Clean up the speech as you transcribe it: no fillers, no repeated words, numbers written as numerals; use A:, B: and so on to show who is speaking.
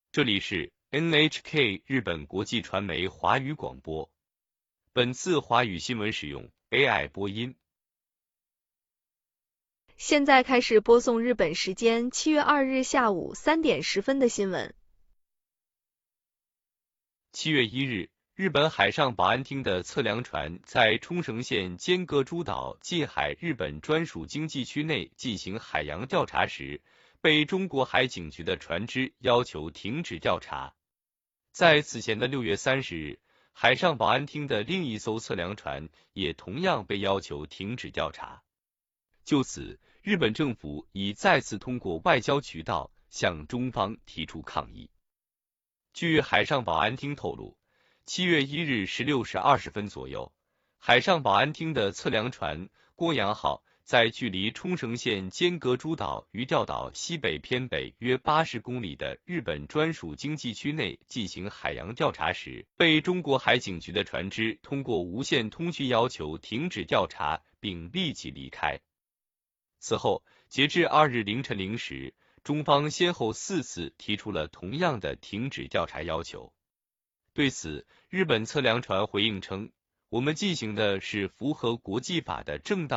A: 这里是 NHK 日本国际传媒华语广播。本次华语新闻使用 AI 播音。
B: 现在开始播送日本时间7月2日下午3点10分的新闻。
A: 7月1日，日本海上保安厅的测量船在冲绳县尖阁诸岛近海日本专属经济区内进行海洋调查时，被中国海警局的船只要求停止调查。在此前的6月30日，海上保安厅的另一艘测量船也同样被要求停止调查。就此，日本政府已再次通过外交渠道向中方提出抗议。据海上保安厅透露，7月1日16时20分左右，海上保安厅的测量船郭阳号在距离冲绳县尖阁诸岛鱼钓岛西北偏北约80公里的日本专属经济区内进行海洋调查时，被中国海警局的船只通过无线通讯要求停止调查并立即离开。此后，截至2日凌晨0时，中方先后4次提出了同样的停止调查要求。对此，日本测量船回应称，我们进行的是符合国际法的正当